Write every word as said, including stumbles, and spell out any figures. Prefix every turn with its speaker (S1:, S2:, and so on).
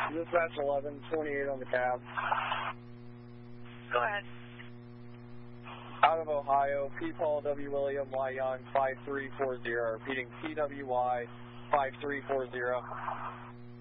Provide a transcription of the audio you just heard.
S1: Dispatch eleven, twenty-eight on the cab.
S2: Go ahead.
S1: Out of Ohio, P. Paul W. William Y. Young, five three four zero. Repeating P W Y five three four zero.